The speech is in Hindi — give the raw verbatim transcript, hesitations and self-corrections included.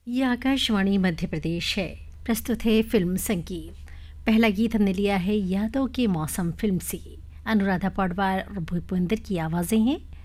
ये आकाशवाणी मध्य प्रदेश है। प्रस्तुत है फिल्म संगीत। पहला गीत हमने लिया है यादों के मौसम फिल्म से। अनुराधा पौडवाल और भूपेंद्र की आवाज़ें हैं।